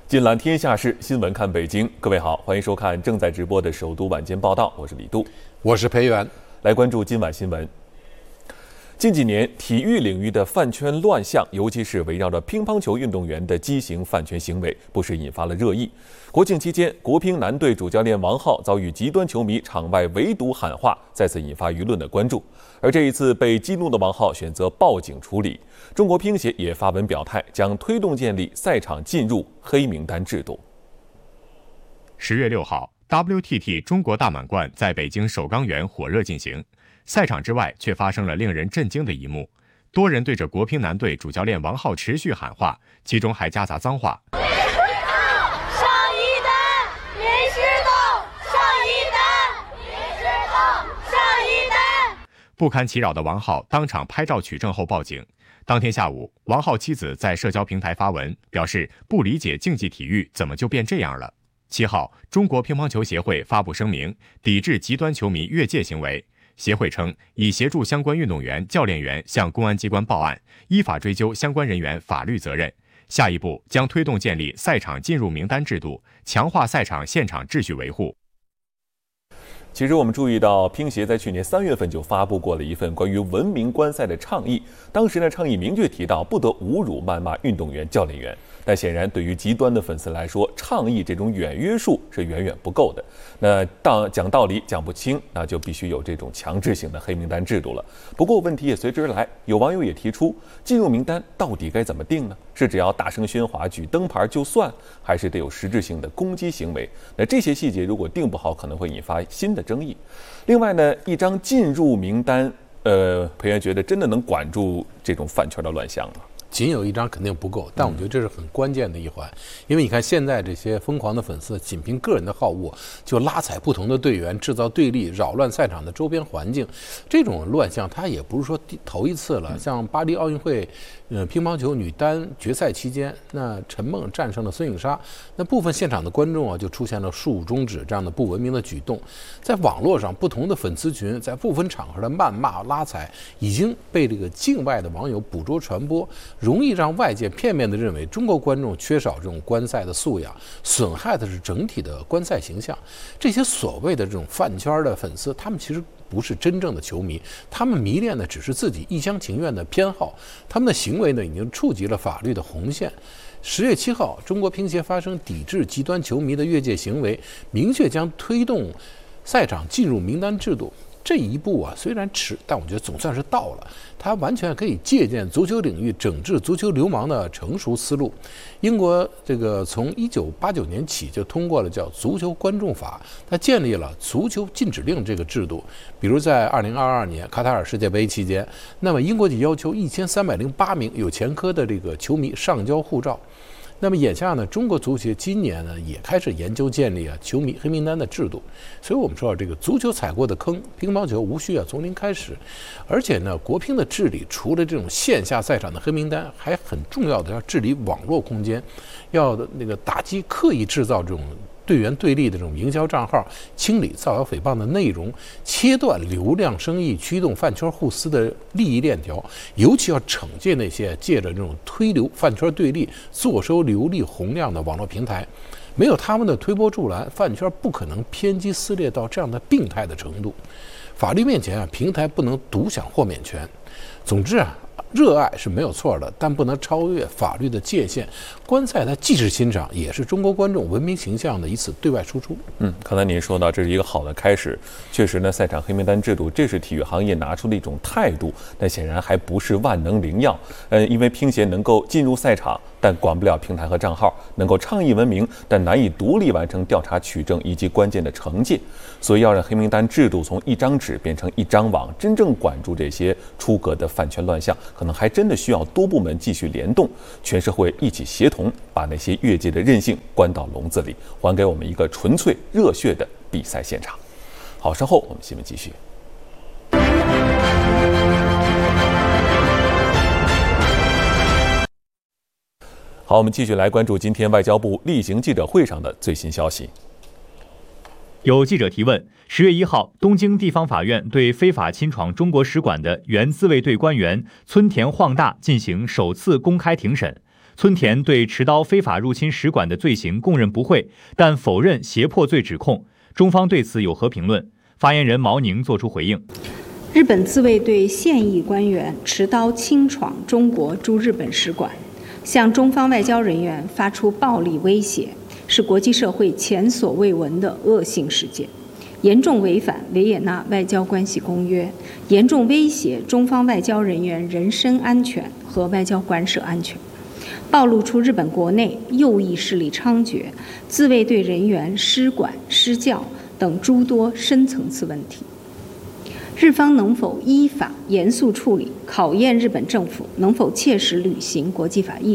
尽览天下事，新闻看北京。各位好，欢迎收看正在直播的首都晚间报道，我是李杜， 我是裴元。 来关注今晚新闻。近几年，体育领域的饭圈乱象，尤其是围绕着乒乓球运动员的畸形饭圈行为，不时引发了热议。国庆期间，国乒男队主教练王皓遭遇极端球迷场外围堵喊话，再次引发舆论的关注。而这一次被激怒的王皓选择报警处理。中国乒协也发文表态，将推动建立赛场进入黑名单制度。 10月6号 ，WTT 中国大满贯在北京首钢园火热进行。赛场之外却发生了令人震惊的一幕，多人对着国乒男队主教练王皓持续喊话，其中还夹杂脏话。 上一单，临时动，上一单，临时动，上一单。 不堪其扰的王皓当场拍照取证后报警。当天下午，王皓妻子在社交平台发文，表示不理解竞技体育怎么就变这样了。7号，中国乒乓球协会发布声明，抵制极端球迷越界行为。协会称，已协助相关运动员、教练员向公安机关报案，依法追究相关人员法律责任。下一步将推动建立赛场进入名单制度，强化赛场现场秩序维护。 其实我们注意到，乒协在去年3月份就发布过了一份关于文明观赛的倡议。当时呢，倡议明确提到不得侮辱、谩骂运动员、教练员。但显然，对于极端的粉丝来说，倡议这种软约束是远远不够的。那当讲道理讲不清，那就必须有这种强制性的黑名单制度了。不过问题也随之而来，有网友也提出，进入名单到底该怎么定呢？是只要大声喧哗、举灯牌就算，还是得有实质性的攻击行为？那这些细节如果定不好，可能会引发新的争议。另外呢，一张进入名单，裴元觉得真的能管住这种饭圈的乱象吗？ 仅有一张肯定不够，但我觉得这是很关键的一环，因为你看现在这些疯狂的粉丝，仅凭个人的好恶就拉踩不同的队员，制造对立，扰乱赛场的周边环境，这种乱象它也不是说头一次了。像巴黎奥运会，乒乓球女单决赛期间，那陈梦战胜了孙颖莎，那部分现场的观众啊就出现了竖中指这样的不文明的举动，在网络上不同的粉丝群在不分场合的谩骂拉踩，已经被这个境外的网友捕捉传播。容易让外界片面地认为中国观众缺少这种观赛的素养，损害的是整体的观赛形象。这些所谓的这种饭圈的粉丝，他们其实不是真正的球迷，他们迷恋的只是自己一厢情愿的偏好，他们的行为呢已经触及了法律的红线。10月7号，中国乒协发声抵制极端球迷的越界行为，明确将推动赛场进入名单制度。这一步啊，虽然迟，但我觉得总算是到了。它完全可以借鉴足球领域整治足球流氓的成熟思路。英国这个从1989年起就通过了叫《足球观众法》，它建立了足球禁止令这个制度。比如在2022年卡塔尔世界杯期间，那么英国就要求1308名有前科的这个球迷上交护照。那么眼下呢，中国足协今年呢也开始研究建立球迷黑名单的制度。所以我们说这个足球踩过的坑，乒乓球无需从零开始。而且呢，国乒的治理除了这种线下赛场的黑名单，还很重要的要治理网络空间，要打击刻意制造这种队员对立的这种营销账号，清理造谣诽谤的内容，切断流量生意驱动饭圈互撕的利益链条，尤其要惩戒那些借着这种推流饭圈对立、坐收流利洪亮的网络平台。没有他们的推波助澜，饭圈不可能偏激撕裂到这样的病态的程度。法律面前平台不能独享豁免权。总之热爱是没有错的，但不能超越法律的界限。观赛它既是欣赏，也是中国观众文明形象的一次对外输出。 刚才您说到这是一个好的开始，确实呢，赛场黑名单制度这是体育行业拿出的一种态度，但显然还不是万能灵药。因为乒协能够进入赛场，但管不了平台和账号，能够倡议文明，但难以独立完成调查取证以及关键的惩戒。所以要让黑名单制度从一张纸变成一张网，真正管住这些出格的饭圈乱象，可能还真的需要多部门继续联动，全社会一起协同，把那些越界的任性关到笼子里，还给我们一个纯粹热血的比赛现场。好，稍后我们新闻继续。好，我们继续来关注今天外交部例行记者会上的最新消息。 有记者提问，10月1号，东京地方法院对非法侵闯中国使馆的原自卫队官员村田晃大进行首次公开庭审。 村田对持刀非法入侵使馆的罪行供认不讳，但否认胁迫罪指控。中方对此有何评论？发言人毛宁作出回应。 日本自卫队现役官员持刀侵闯中国驻日本使馆，向中方外交人员发出暴力威胁，是国际社会前所未闻的恶性事件，严重违反维也纳外交关系公约，严重威胁中方外交人员人身安全和外交官舍安全，暴露出日本国内右翼势力猖獗、自卫队人员失管失教等诸多深层次问题。日方能否依法严肃处理，考验日本政府能否切实履行国际法义务。